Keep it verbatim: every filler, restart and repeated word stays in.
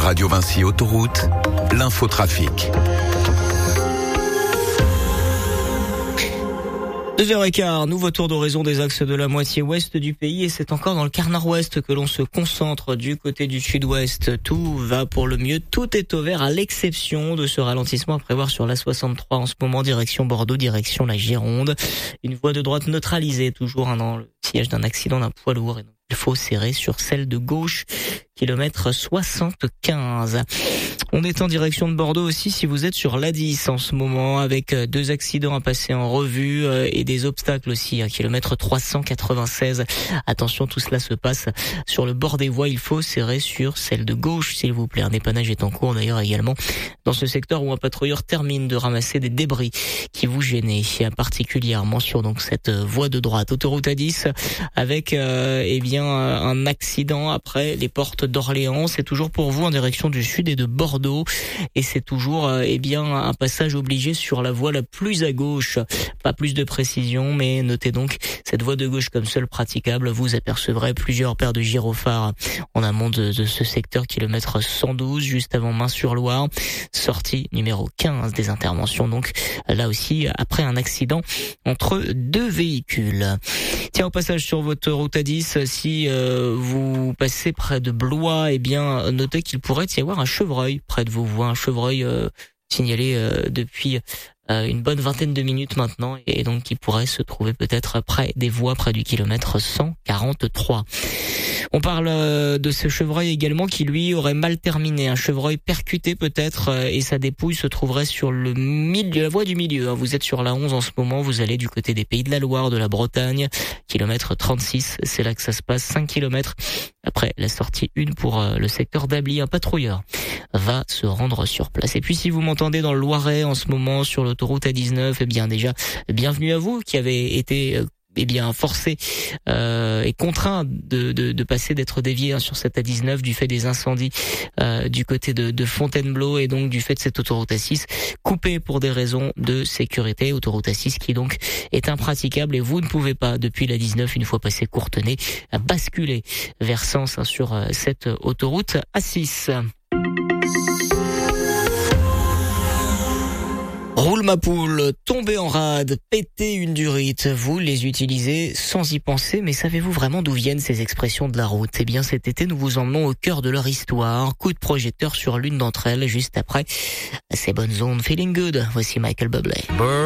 Radio Vinci Autoroute, l'infotrafic. deux heures quinze, nouveau tour d'horizon des axes de la moitié ouest du pays et c'est encore dans le quart nord-ouest que l'on se concentre du côté du sud-ouest. Tout va pour le mieux, tout est au vert à l'exception de ce ralentissement à prévoir sur la soixante-trois en ce moment direction Bordeaux, direction la Gironde. Une voie de droite neutralisée toujours hein, dans le siège d'un accident d'un poids lourd et donc il faut serrer sur celle de gauche, kilomètre soixante-quinze. On est en direction de Bordeaux aussi si vous êtes sur l'A dix en ce moment avec deux accidents à passer en revue et des obstacles aussi à kilomètre trois cent quatre-vingt-seize. Attention, tout cela se passe sur le bord des voies. Il faut serrer sur celle de gauche s'il vous plaît. Un dépannage est en cours d'ailleurs également dans ce secteur où un patrouilleur termine de ramasser des débris qui vous gênaient particulièrement sur donc cette voie de droite. Autoroute A dix avec euh, eh bien un accident après les portes d'Orléans. C'est toujours pour vous en direction du sud et de Bordeaux et c'est toujours euh, eh bien un passage obligé sur la voie la plus à gauche. Pas plus de précision, mais notez donc cette voie de gauche comme seule praticable. Vous apercevrez plusieurs paires de gyrophares en amont de, de ce secteur, kilomètre cent douze, juste avant Main-sur-Loire. Sortie numéro quinze des interventions. Donc là aussi après un accident entre deux véhicules. Tiens, au passage sur votre route A dix, si euh, vous passez près de Blois, eh bien notez qu'il pourrait y avoir un chevreuil près de vous. Un chevreuil euh, signalé euh, depuis euh, une bonne vingtaine de minutes maintenant et donc qui pourrait se trouver peut-être près des voies, près du kilomètre cent quarante-trois. On parle de ce chevreuil également qui lui aurait mal terminé, un chevreuil percuté peut-être et sa dépouille se trouverait sur le milieu, la voie du milieu. Vous êtes sur la onze en ce moment, vous allez du côté des Pays de la Loire, de la Bretagne, kilomètre trente-six, c'est là que ça se passe, cinq kilomètres après la sortie un pour le secteur d'Ably. Un patrouilleur va se rendre sur place. Et puis si vous m'entendez dans le Loiret en ce moment sur l'autoroute A dix-neuf, eh bien déjà bienvenue à vous qui avez été eh bien forcé euh, et contraint de, de, de passer, d'être dévié hein, sur cette A dix-neuf du fait des incendies euh, du côté de, de Fontainebleau et donc du fait de cette autoroute A six coupée pour des raisons de sécurité. Autoroute A six qui donc est impraticable et vous ne pouvez pas depuis la dix-neuf une fois passé Courtenay basculer vers Sens hein, sur euh, cette autoroute A six. Roule ma poule, tomber en rade, péter une durite, vous les utilisez sans y penser, mais savez-vous vraiment d'où viennent ces expressions de la route ? Eh bien cet été nous vous emmenons au cœur de leur histoire, coup de projecteur sur l'une d'entre elles, juste après ces bonnes ondes Feeling Good. Voici Michael Bublé.